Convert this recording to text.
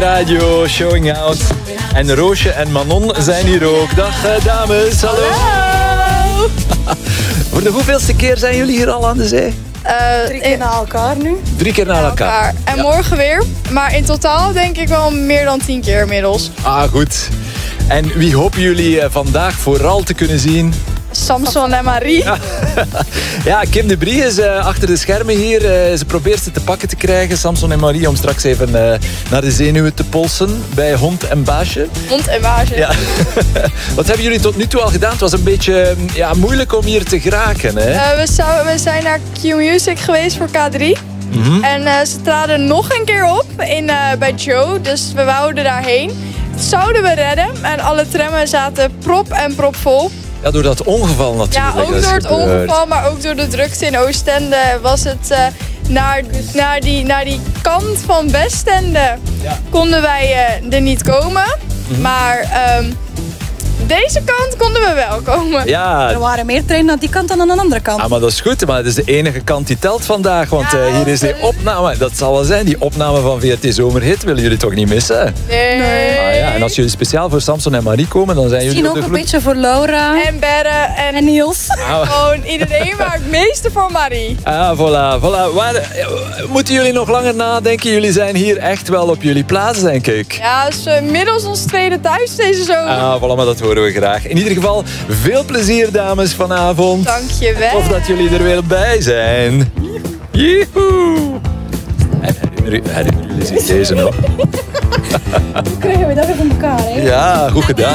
radio, showing out. En Roosje en Manon zijn hier ook. Dag dames, hallo. Hallo. Voor de hoeveelste keer zijn jullie hier al aan de zee? 3 keer na elkaar nu. 3 keer na elkaar. En Ja. morgen weer. Maar in totaal denk ik wel meer dan 10 keer inmiddels. Ah, goed. En wie hopen jullie vandaag vooral te kunnen zien? Samson en Marie. Ja, Kim de Brie is achter de schermen hier. Ze probeert ze te pakken te krijgen, Samson en Marie, om straks even naar de zenuwen te polsen bij Hond en Baasje. Hond en Baasje. Ja. Wat hebben jullie tot nu toe al gedaan? Het was een beetje moeilijk om hier te geraken, hè? We zijn naar Q-Music geweest voor K3. En ze traden nog een keer op bij Joe. Dus we wouden daarheen. Zouden we redden. En alle trammen zaten prop en prop vol. Ja, door dat ongeval natuurlijk. Ja, ook dat is door het gebeurd. ongeval, maar ook door de drukte in Oostende was het naar die kant van Westende konden wij er niet komen. Maar deze kant konden we wel komen. Ja. Er waren meer treinen aan die kant dan aan de andere kant. Ah, maar dat is goed, maar het is de enige kant die telt vandaag. Want hier is die opname, dat zal wel zijn, die opname van VRT Zomerhit willen jullie toch niet missen? Nee. Ah, ja. En als jullie speciaal voor Samson en Marie komen, dan zijn jullie Misschien ook op een de beetje voor Laura En Berre en Niels. gewoon iedereen, maar het meeste voor Marie. Ah, voilà. Moeten jullie nog langer nadenken? Jullie zijn hier echt wel op jullie plaats, denk ik. Ja, het is inmiddels ons tweede thuis deze zomer. Ah, voilà, maar dat horen we graag. In ieder geval, veel plezier, dames, vanavond. Dankjewel. Of dat jullie er weer bij zijn. Joehoe! En herinneren jullie zich deze nog? Hoe krijgen we dat weer van elkaar, hè? Ja, goed gedaan.